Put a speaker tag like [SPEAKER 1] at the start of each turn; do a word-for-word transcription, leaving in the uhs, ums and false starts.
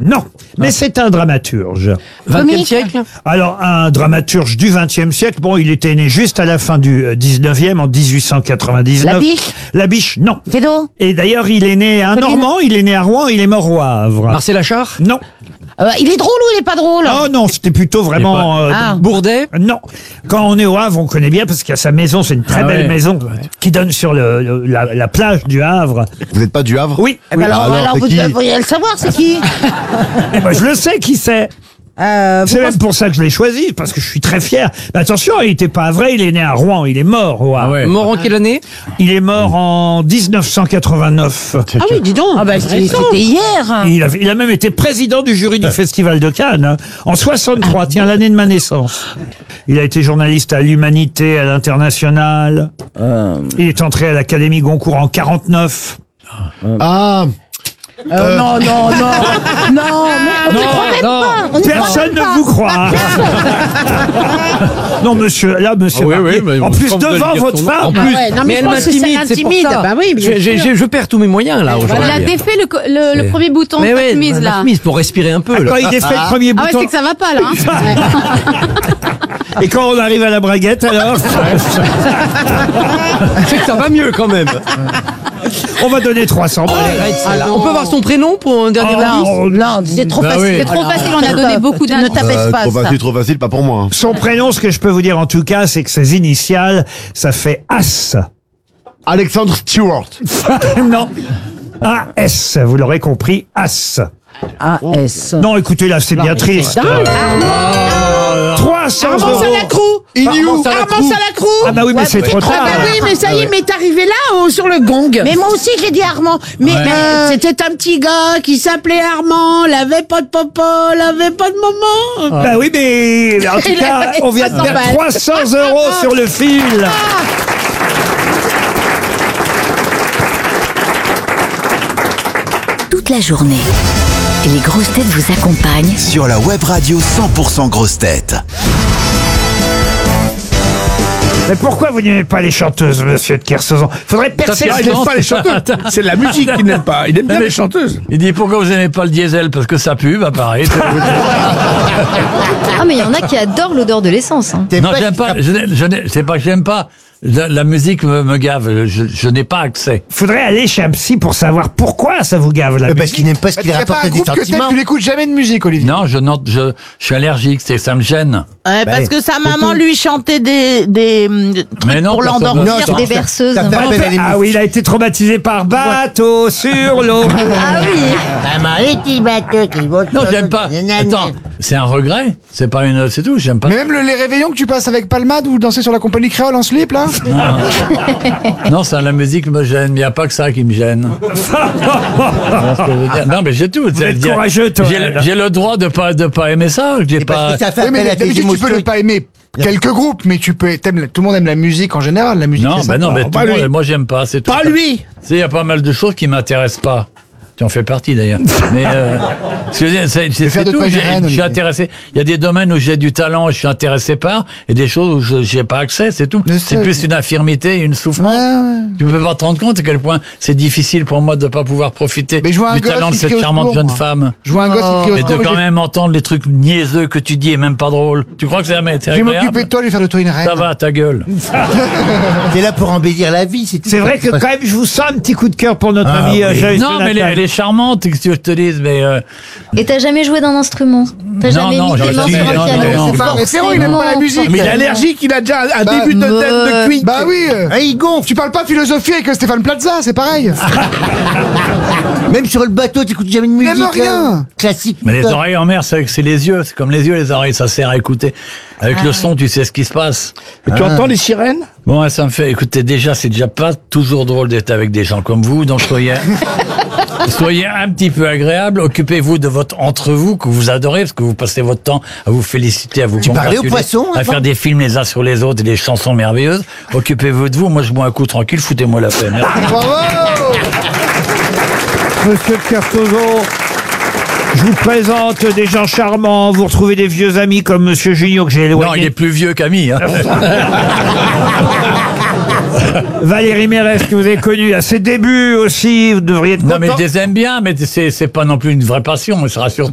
[SPEAKER 1] non. Mais c'est un dramaturge.
[SPEAKER 2] vingtième siècle.
[SPEAKER 1] Alors, un dramaturge du vingtième siècle, bon, il était né juste à la fin du euh, dix-neuvième, en dix-huit cent quatre-vingt-dix-neuf.
[SPEAKER 3] La Biche
[SPEAKER 1] La Biche, non.
[SPEAKER 3] Fédo
[SPEAKER 1] Et d'ailleurs, il est né un Normand, il est né à Rouen, il est mort au Havre.
[SPEAKER 2] Marcel Achard.
[SPEAKER 1] Non.
[SPEAKER 3] euh, Il est drôle ou il est pas drôle?
[SPEAKER 1] Oh non, c'était plutôt vraiment... euh,
[SPEAKER 3] Ah.
[SPEAKER 2] Bourdet.
[SPEAKER 1] Non. Quand on est au Havre, on connaît bien parce qu'il y a sa maison, c'est une très
[SPEAKER 2] Ah
[SPEAKER 1] belle
[SPEAKER 2] ouais.
[SPEAKER 1] maison qui donne sur le, le- la, la plage du Havre.
[SPEAKER 4] Vous n'êtes pas du Havre?
[SPEAKER 1] Oui.
[SPEAKER 3] Eh ben alors,
[SPEAKER 4] Alors,
[SPEAKER 3] alors
[SPEAKER 4] c'est
[SPEAKER 3] vous
[SPEAKER 4] qui
[SPEAKER 3] devriez le savoir, c'est qui?
[SPEAKER 1] Et moi, je le sais qui c'est.
[SPEAKER 3] euh, vous
[SPEAKER 1] C'est même
[SPEAKER 3] pensez-
[SPEAKER 1] pour ça que je l'ai choisi, parce que je suis très fier. Mais attention, il n'était pas vrai, il est né à Rouen, il est mort au Havre.
[SPEAKER 2] Mort en quelle année?
[SPEAKER 1] Il est mort en dix-neuf cent quatre-vingt-neuf.
[SPEAKER 3] Ah oui, dis donc. Ah bah, c'était c'était hier.
[SPEAKER 1] Il a, il a même été président du jury du Festival de Cannes, hein, en soixante-trois, tiens, l'année de ma naissance. Il a été journaliste à l'Humanité, à l'International. Il est entré à l'Académie Goncourt en quarante-neuf.
[SPEAKER 4] Ah,
[SPEAKER 3] Euh, non, non, non. Non, mais on ne croit même
[SPEAKER 2] non.
[SPEAKER 3] pas. On n'y croit
[SPEAKER 1] Personne
[SPEAKER 3] même pas.
[SPEAKER 1] ne vous croit. Non, monsieur, là, monsieur
[SPEAKER 2] Ah oui,
[SPEAKER 1] Barbier,
[SPEAKER 2] oui, mais
[SPEAKER 1] en
[SPEAKER 2] on
[SPEAKER 1] plus
[SPEAKER 2] sent que vous allez
[SPEAKER 1] devant
[SPEAKER 2] dire
[SPEAKER 1] votre
[SPEAKER 2] son nom.
[SPEAKER 1] femme.
[SPEAKER 2] En plus,
[SPEAKER 3] Ah ouais, non, mais
[SPEAKER 2] mais
[SPEAKER 3] je
[SPEAKER 2] elle
[SPEAKER 3] pense que ça
[SPEAKER 2] m'intimide, c'est pour
[SPEAKER 3] l'intimide.
[SPEAKER 2] ça.
[SPEAKER 3] Bah oui, bien
[SPEAKER 2] je, je-
[SPEAKER 3] sûr.
[SPEAKER 2] je- je perds tous mes moyens là aujourd'hui.
[SPEAKER 5] Il a défait le, co- le, le premier bouton de
[SPEAKER 2] Mais
[SPEAKER 5] sa
[SPEAKER 2] ouais,
[SPEAKER 5] chemise,
[SPEAKER 2] ma- ma
[SPEAKER 5] là.
[SPEAKER 2] chemise pour respirer un peu.
[SPEAKER 1] Ah,
[SPEAKER 2] là.
[SPEAKER 1] quand il défait le premier
[SPEAKER 5] Ah ouais,
[SPEAKER 1] bouton.
[SPEAKER 5] c'est que ça va pas, là. hein.
[SPEAKER 1] Et quand on arrive à la braguette, alors
[SPEAKER 2] C'est que ça va mieux quand même.
[SPEAKER 1] on va donner trois cents balles.
[SPEAKER 2] Arrête, celle-là. On peut avoir son prénom pour un dernier indice?
[SPEAKER 1] Oh,
[SPEAKER 3] Non, c'est trop
[SPEAKER 2] Bah
[SPEAKER 3] facile.
[SPEAKER 2] oui.
[SPEAKER 5] C'est trop facile, on a donné beaucoup
[SPEAKER 3] Ne
[SPEAKER 5] d'indices.
[SPEAKER 3] t'abaisse
[SPEAKER 4] euh,
[SPEAKER 3] pas
[SPEAKER 4] trop
[SPEAKER 3] ça.
[SPEAKER 4] facile, trop facile, pas pour moi. hein.
[SPEAKER 1] Son prénom, ce que je peux vous dire en tout cas, c'est que ses initiales, ça fait As.
[SPEAKER 4] Alexandre Stewart.
[SPEAKER 1] Non. A S, vous l'aurez compris, As.
[SPEAKER 3] A S.
[SPEAKER 1] Non, écoutez, là, c'est bien triste. trois cents
[SPEAKER 3] Armand
[SPEAKER 1] euros.
[SPEAKER 3] Salacrou.
[SPEAKER 4] Inou.
[SPEAKER 3] Armand Salacrou.
[SPEAKER 1] Ah bah oui, mais c'est trop
[SPEAKER 3] Ah
[SPEAKER 1] tard.
[SPEAKER 3] bah oui, mais ça y est, mais t'es arrivé là oh, sur le gong. Mais moi aussi j'ai dit Armand. Mais, mais c'était un petit gars qui s'appelait Armand, l'avait pas de papa, l'avait pas de maman.
[SPEAKER 1] Bah oui, mais en tout
[SPEAKER 3] Il
[SPEAKER 1] cas,
[SPEAKER 3] avait
[SPEAKER 1] on vient de
[SPEAKER 3] trois cents
[SPEAKER 1] perdre
[SPEAKER 3] balles.
[SPEAKER 1] trois cents euros sur le fil.
[SPEAKER 6] Toute la journée, les grosses têtes vous accompagnent
[SPEAKER 7] Sur la web radio cent pour cent grosses têtes.
[SPEAKER 1] Mais pourquoi vous n'aimez pas les chanteuses, monsieur de Kersauzon? Faudrait percer
[SPEAKER 8] Ah,
[SPEAKER 1] la
[SPEAKER 8] il n'aime pas les chanteuses. C'est de la musique qu'il n'aime pas. Il aime bien les chanteuses.
[SPEAKER 9] Il dit pourquoi vous aimez pas le diesel? Parce que ça pue, bah pareil.
[SPEAKER 10] Ah, mais il y en a qui adorent l'odeur de l'essence. Hein.
[SPEAKER 9] Non, j'aime pas. Je, n'ai- je n'ai- c'est pas que j'aime pas. La, la musique me, me gave. Je, je n'ai pas accès.
[SPEAKER 1] Faudrait aller chez un psy pour savoir pourquoi ça vous gave la
[SPEAKER 11] Parce
[SPEAKER 1] musique.
[SPEAKER 11] qu'il n'aime pas ce qu'il
[SPEAKER 8] Il n'y a pas
[SPEAKER 11] rapporte
[SPEAKER 8] un
[SPEAKER 11] des
[SPEAKER 8] groupe que t'aimes,
[SPEAKER 11] sentiments.
[SPEAKER 8] tu n'écoutes jamais de musique, Olivier.
[SPEAKER 9] Non, je, note, je, je suis allergique. C'est, ça me gêne.
[SPEAKER 3] Ouais, parce que sa maman lui chantait des, des hum, trucs
[SPEAKER 9] Mais non,
[SPEAKER 3] pour
[SPEAKER 9] personne-
[SPEAKER 3] l'endormir.
[SPEAKER 11] Non,
[SPEAKER 10] Des berceuses.
[SPEAKER 11] Ça fait appel à des
[SPEAKER 1] Ah oui, il a été traumatisé par bateau sur l'eau.
[SPEAKER 10] Ah oui.
[SPEAKER 11] Maman, les petits bateaux qui vont...
[SPEAKER 9] Non, j'aime pas. Attends, c'est un regret. C'est pas une. C'est tout. J'aime pas.
[SPEAKER 8] Mais même le- les réveillons que tu passes avec Palmade ou danser sur la compagnie créole en slip, là.
[SPEAKER 9] Non, ça, la musique me gêne. Il n'y a pas que ça qui me gêne. Voilà ce que je veux dire. Non, mais j'ai tout.
[SPEAKER 1] êtes
[SPEAKER 9] J'ai-
[SPEAKER 1] courageux, toi,
[SPEAKER 9] J'ai,
[SPEAKER 1] là.
[SPEAKER 9] j'ai le droit de pas de pas aimer ça. J'ai pas.
[SPEAKER 11] Parce que ça fait
[SPEAKER 8] Oui, mais
[SPEAKER 11] appel à tes
[SPEAKER 8] d'habitude, tu
[SPEAKER 11] émotions.
[SPEAKER 8] peux ne pas aimer quelques groupes, mais tu peux. t'aimes- tout le monde aime la musique en général. La musique.
[SPEAKER 9] Non,
[SPEAKER 8] c'est
[SPEAKER 9] bah non,
[SPEAKER 8] sympa.
[SPEAKER 9] mais tout
[SPEAKER 8] Pas
[SPEAKER 9] le
[SPEAKER 8] lui.
[SPEAKER 9] monde, moi j'aime pas. C'est tout.
[SPEAKER 8] Pas lui.
[SPEAKER 9] Il y a pas mal de choses qui m'intéressent pas. Tu en fais partie d'ailleurs. Mais euh, ce que je veux dire, c'est, c'est,
[SPEAKER 8] faire
[SPEAKER 9] c'est
[SPEAKER 8] de
[SPEAKER 9] tout.
[SPEAKER 8] toi
[SPEAKER 9] J'ai-
[SPEAKER 8] Gérène,
[SPEAKER 9] Je suis
[SPEAKER 8] Olivier.
[SPEAKER 9] intéressé. Il y a des domaines où j'ai du talent et je suis intéressé par, et des choses où je j'ai pas accès. C'est tout.
[SPEAKER 8] Mais
[SPEAKER 9] C'est
[SPEAKER 8] c'est-
[SPEAKER 9] plus une infirmité, une souffrance.
[SPEAKER 8] Ouais, ouais.
[SPEAKER 9] Tu peux pas te rendre compte à quel point c'est difficile pour moi de pas pouvoir profiter
[SPEAKER 8] Mais je vois un
[SPEAKER 9] du
[SPEAKER 8] gosse
[SPEAKER 9] talent de
[SPEAKER 8] qui
[SPEAKER 9] cette
[SPEAKER 8] crie au
[SPEAKER 9] charmante
[SPEAKER 8] secours,
[SPEAKER 9] jeune
[SPEAKER 8] moi.
[SPEAKER 9] femme.
[SPEAKER 8] Je vois un gosse qui crie au
[SPEAKER 9] Et de
[SPEAKER 8] secours,
[SPEAKER 9] quand
[SPEAKER 8] je-
[SPEAKER 9] même entendre les trucs niaiseux que tu dis et même pas drôle. Tu crois que c'est
[SPEAKER 8] Je vais
[SPEAKER 9] agréable?
[SPEAKER 8] m'occuper de toi, je vais faire de toi une reine.
[SPEAKER 9] Ça va, ta gueule.
[SPEAKER 11] T'es là pour embellir la vie, c'est tout.
[SPEAKER 1] C'est vrai que quand même, je vous sens un petit coup de cœur pour notre
[SPEAKER 11] Ah
[SPEAKER 1] ami euh,
[SPEAKER 11] oui.
[SPEAKER 1] Joyce
[SPEAKER 9] Non, mais elle est,
[SPEAKER 1] Jonathan.
[SPEAKER 9] elle est charmante, qu'est-ce que tu veux que je te dise, mais euh,
[SPEAKER 10] Et t'as jamais joué d'un instrument? T'as
[SPEAKER 9] Non,
[SPEAKER 10] jamais
[SPEAKER 9] non,
[SPEAKER 10] mis tes
[SPEAKER 9] j'ai
[SPEAKER 10] mains
[SPEAKER 9] jamais-
[SPEAKER 10] sur un
[SPEAKER 9] non,
[SPEAKER 10] piano?
[SPEAKER 9] non, non.
[SPEAKER 10] C'est
[SPEAKER 8] Bah, mais Ferrand, il n'aime pas la musique. Mais il est allergique, il a déjà un, un
[SPEAKER 11] Bah,
[SPEAKER 8] début de tête
[SPEAKER 10] me-
[SPEAKER 8] de cuit. Bah oui. euh,
[SPEAKER 11] Ah, il gonfle.
[SPEAKER 8] Tu parles pas philosophie avec Stéphane Plaza, c'est pareil.
[SPEAKER 11] Même sur le bateau, t'écoutes jamais de musique.
[SPEAKER 8] aime rien.
[SPEAKER 11] euh, Classique.
[SPEAKER 9] mais les
[SPEAKER 11] putain.
[SPEAKER 9] oreilles en mer, c'est, c'est les yeux, c'est comme les yeux, les oreilles, ça sert à écouter. Avec le son, tu sais ce qui se passe.
[SPEAKER 8] Et tu entends les sirènes?
[SPEAKER 9] Bon, ouais, ça me fait, écoutez, déjà, c'est déjà pas toujours drôle d'être avec des gens comme vous, donc soyez, soyez un petit peu agréable, occupez-vous de votre entre vous que vous adorez, parce que vous passez votre temps à vous féliciter, à vous
[SPEAKER 11] Tu parlais aux
[SPEAKER 9] congratuler,
[SPEAKER 11] poissons,
[SPEAKER 9] à
[SPEAKER 11] avant
[SPEAKER 9] faire des films les uns sur les autres et des chansons merveilleuses. Occupez-vous de vous, moi je bois un coup tranquille, foutez-moi la paix. Merci.
[SPEAKER 8] Bravo.
[SPEAKER 1] Monsieur de Kersauzon, je vous présente des gens charmants. Vous retrouvez des vieux amis comme Monsieur Junio que j'ai éloigné.
[SPEAKER 9] Non, il est plus vieux qu'ami. Hein.
[SPEAKER 1] Valérie Mérès que vous avez connue à ses débuts aussi. Vous devriez être
[SPEAKER 9] Non, mais je
[SPEAKER 1] content.
[SPEAKER 9] les aime bien, mais c'est, c'est pas non plus une vraie passion, mais ça rassure.